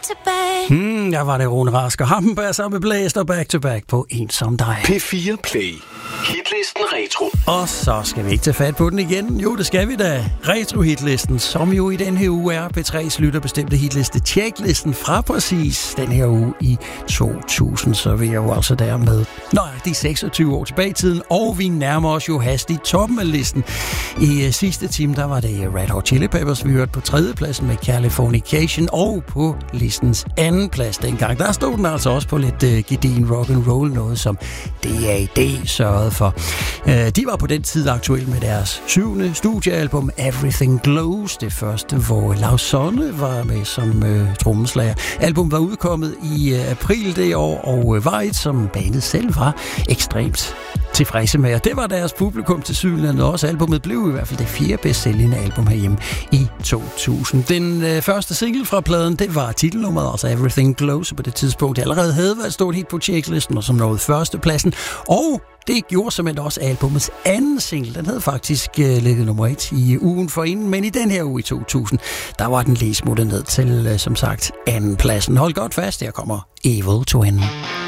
Der var det Rune Rask og Hampenberg sammen med Blæst og Back to Back på En som dig. P4 Play. Hitlisten Retro. Og så skal vi ikke tage fat på den igen. Jo, det skal vi da. Retro-hitlisten, som jo i den her uge er P3's lytterbestemte hitliste. Checklisten fra præcis den her uge i 2000. Så vi er jo altså der med de 26 år tilbage i tiden. Og vi nærmer os jo hastigt toppen af listen. I sidste time, der var det Red Hot Chili Peppers, vi hørte på 3. pladsen med Californication. Og på listens 2. plads dengang, der stod den altså også på lidt gedigen rock and roll, noget som D.A.D. sørgede for. De var på den tid aktuelle med deres 7. studiealbum Everything Glows, det første, hvor Lausonne var med som trommeslager. Album var udkommet i april det år, og var et, som bandet selv var ekstremt tilfredse med, og det var deres publikum til syvende også. Albumet blev i hvert fald det 4. bedst sælgende album herhjemme i 2000. Den første single fra pladen, det var titelnummeret, altså Everything Glows, på det tidspunkt. Det allerede havde været stort hit på checklisten, og som nåede førstepladsen, og det gjorde simpelthen også albumets anden single. Den havde faktisk ligget nummer 1 i ugen forinden, men i den her uge i 2000, der var den lige smuttet ned til, som sagt, 2. pladsen. Hold godt fast, her kommer Evil Twin.